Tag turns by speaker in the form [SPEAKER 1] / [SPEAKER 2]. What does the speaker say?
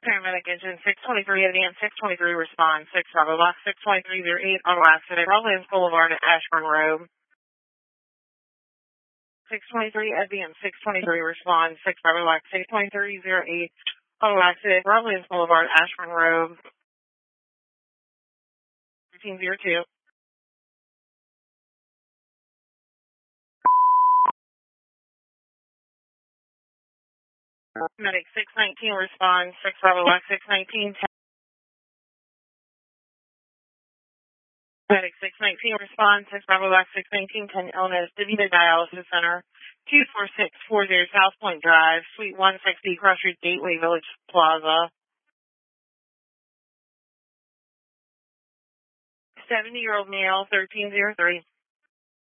[SPEAKER 1] Paramedic engine 623 advance 623 respond 6 Bravo Box 62308 auto accident Rollins Boulevard at Ashburn Road. 623 advance 623 respond 6 Bravo Box 62308 auto accident Rollins Boulevard Ashburn Road. 1502. Medic 619 respond 6 Bravo Box 619. Medic 619 respond 6 Bravo Box 619 10 illness DaVita Dialysis Center 24640 South Point Drive Suite 160 Cross Street Gateway Village Plaza. 70-year-old male 1303.